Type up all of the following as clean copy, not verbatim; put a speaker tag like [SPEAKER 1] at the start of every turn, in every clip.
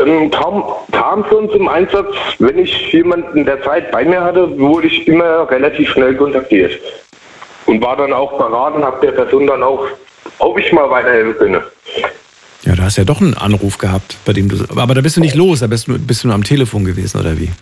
[SPEAKER 1] kam schon zum Einsatz, wenn ich jemanden in der Zeit bei mir hatte, wurde ich immer relativ schnell kontaktiert. Und war dann auch parat und habe der Person dann auch, ob ich mal weiterhelfen könne.
[SPEAKER 2] Ja, du hast ja doch einen Anruf gehabt, bei dem aber da bist du nicht los, da bist du nur am Telefon gewesen, oder wie?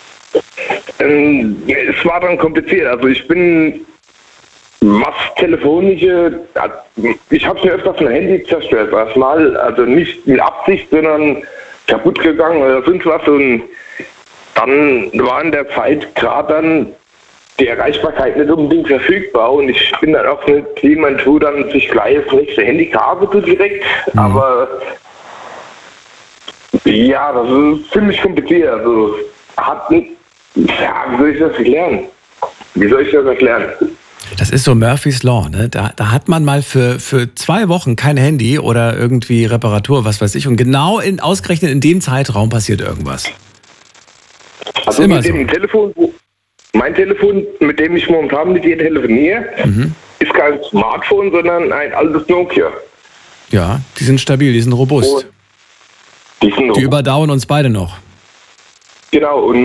[SPEAKER 1] Es war dann kompliziert. Also ich bin, was telefonische, ich habe mir öfters ein Handy zerstört, erstmal, also nicht mit Absicht, sondern kaputt gegangen oder sonst was. Und dann war in der Zeit gerade dann die Erreichbarkeit nicht unbedingt verfügbar. Und ich bin dann auch nicht jemand, wo dann sich gleich das nächste Handy kaufe, so direkt. Mhm. Aber ja, das ist ziemlich kompliziert. Also wie soll ich das erklären?
[SPEAKER 2] Das ist so Murphy's Law, ne? Da hat man mal für 2 Wochen kein Handy oder irgendwie Reparatur, was weiß ich. Und genau ausgerechnet in dem Zeitraum passiert irgendwas.
[SPEAKER 1] Also mit dem Telefon, mein Telefon, mit dem ich momentan mit dir telefoniere, ist kein Smartphone, sondern ein altes Nokia.
[SPEAKER 2] Ja, die sind stabil, die sind robust. Die überdauern uns beide noch.
[SPEAKER 1] Genau, und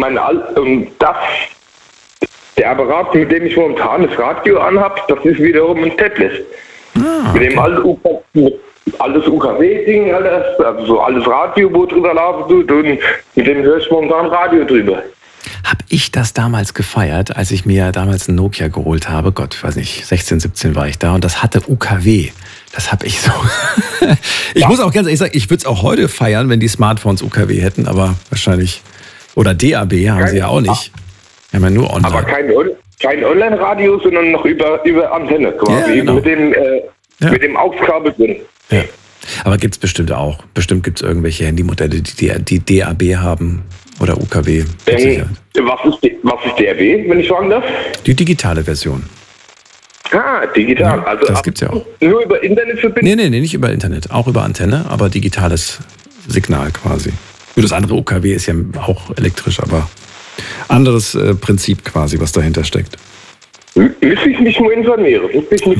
[SPEAKER 1] der Apparat, mit dem ich momentan das Radio anhabe, das ist wiederum ein Tablet. Mit dem alles UKW-Ding, also so alles Radio, wo drüber laufen tut, und mit dem höre ich momentan Radio drüber.
[SPEAKER 2] Hab ich das damals gefeiert, als ich mir damals ein Nokia geholt habe? Gott, ich weiß nicht, 16, 17 war ich da und das hatte UKW. Das habe ich so. Ich muss auch ganz ehrlich sagen, ich würde es auch heute feiern, wenn die Smartphones UKW hätten, aber wahrscheinlich. Oder DAB haben sie ja auch nicht. Wir haben ja nur online.
[SPEAKER 1] Aber kein Online-Radio, sondern noch über Antenne quasi. Ja, genau. Mit dem AUX-Kabel drin.
[SPEAKER 2] Ja. Aber gibt es bestimmt auch. Bestimmt gibt es irgendwelche Handymodelle, die DAB haben oder UKW.
[SPEAKER 1] Was ist DAB, wenn ich fragen darf?
[SPEAKER 2] Die digitale Version.
[SPEAKER 1] Digital.
[SPEAKER 2] Ja, also das gibt's ja auch.
[SPEAKER 1] Nur über Internet verbinden?
[SPEAKER 2] Nee, nicht über Internet. Auch über Antenne, aber digitales Signal quasi. Nur das andere UKW ist ja auch elektrisch, aber anderes Prinzip quasi, was dahinter steckt.
[SPEAKER 1] Müsste ich mich mal informieren.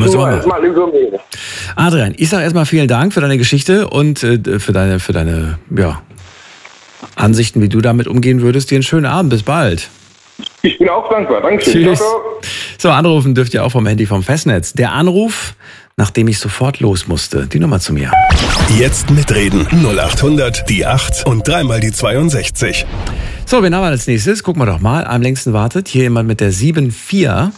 [SPEAKER 2] Adrian, ich sage erstmal vielen Dank für deine Geschichte und für deine Ansichten, wie du damit umgehen würdest. Dir einen schönen Abend, bis bald.
[SPEAKER 1] Ich bin auch dankbar, danke.
[SPEAKER 2] Tschüss. So, anrufen dürft ihr auch vom Handy vom Festnetz. Der Anruf, nachdem ich sofort los musste. Die Nummer zu mir.
[SPEAKER 3] Jetzt mitreden. 0800 die 8 und 3 die 62.
[SPEAKER 2] So, wen haben wir als nächstes? Gucken wir doch mal. Am längsten wartet hier jemand mit der 74.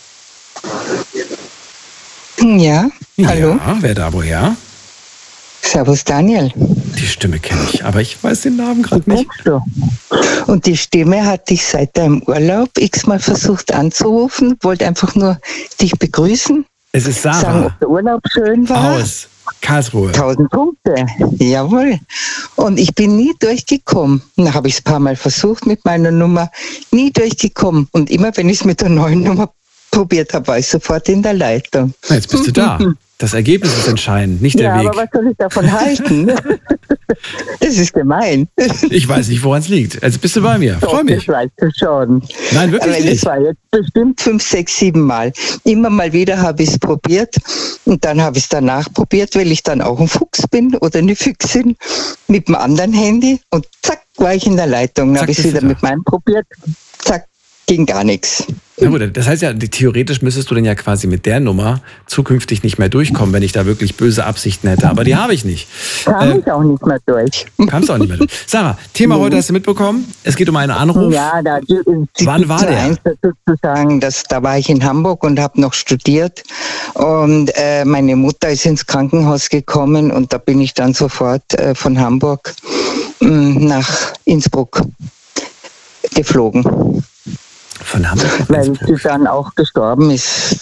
[SPEAKER 4] Ja, hallo.
[SPEAKER 2] Ja, wer da woher?
[SPEAKER 4] Servus Daniel.
[SPEAKER 2] Die Stimme kenne ich, aber ich weiß den Namen gerade nicht.
[SPEAKER 4] Und die Stimme hatte ich seit deinem Urlaub x-mal versucht anzurufen, wollte einfach nur dich begrüßen.
[SPEAKER 2] Es ist Sarah.
[SPEAKER 4] Sagen, ob der Urlaub schön war.
[SPEAKER 2] Aus Karlsruhe.
[SPEAKER 4] 1000 Punkte, jawohl. Und ich bin nie durchgekommen. Dann habe ich es ein paar Mal versucht mit meiner Nummer, nie durchgekommen. Und immer wenn ich es mit der neuen Nummer probiert habe, war ich sofort in der Leitung.
[SPEAKER 2] Na, jetzt bist du da. Das Ergebnis ist entscheidend, nicht der Weg.
[SPEAKER 4] Ja, aber was soll ich davon halten? Das ist gemein.
[SPEAKER 2] Ich weiß nicht, woran es liegt. Also bist du bei mir. Freue mich.
[SPEAKER 4] Das weißt du schon.
[SPEAKER 2] Nein, wirklich
[SPEAKER 4] aber
[SPEAKER 2] nicht.
[SPEAKER 4] Das war jetzt bestimmt 5, 6, 7 Mal. Immer mal wieder habe ich es probiert und dann habe ich es danach probiert, weil ich dann auch ein Fuchs bin oder eine Füchsin mit dem anderen Handy und zack, war ich in der Leitung. Dann habe ich es wieder mit meinem probiert. Zack, ging gar nichts.
[SPEAKER 2] Na gut, das heißt ja, theoretisch müsstest du denn ja quasi mit der Nummer zukünftig nicht mehr durchkommen, wenn ich da wirklich böse Absichten hätte. Aber die habe ich nicht.
[SPEAKER 4] Kam ich auch nicht mehr durch.
[SPEAKER 2] Kamst auch nicht mehr durch. Sarah, Thema heute hast du mitbekommen. Es geht um einen Anruf.
[SPEAKER 4] Ja,
[SPEAKER 2] wann war der?
[SPEAKER 4] Eins dazu zu sagen, da war ich in Hamburg und habe noch studiert. Und meine Mutter ist ins Krankenhaus gekommen und da bin ich dann sofort von Hamburg nach Innsbruck geflogen.
[SPEAKER 2] Von Hamburg?
[SPEAKER 4] Weil sie dann auch gestorben ist,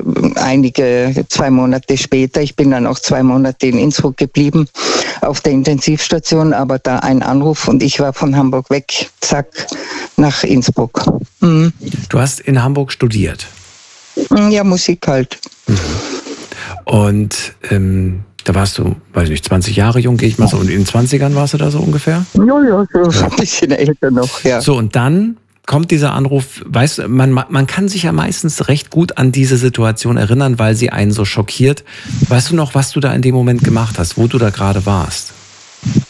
[SPEAKER 4] 2 Monate später. Ich bin dann auch 2 Monate in Innsbruck geblieben, auf der Intensivstation, aber da ein Anruf und ich war von Hamburg weg, zack, nach Innsbruck. Mhm.
[SPEAKER 2] Du hast in Hamburg studiert?
[SPEAKER 4] Ja, Musik halt.
[SPEAKER 2] Mhm. Und da warst du, weiß nicht, 20 Jahre jung, gehe ich mal so, und in den 20ern warst du da so ungefähr?
[SPEAKER 4] Ja, so ein bisschen älter noch, ja.
[SPEAKER 2] So, und dann kommt dieser Anruf, weißt du, man kann sich ja meistens recht gut an diese Situation erinnern, weil sie einen so schockiert. Weißt du noch, was du da in dem Moment gemacht hast, wo du da gerade warst?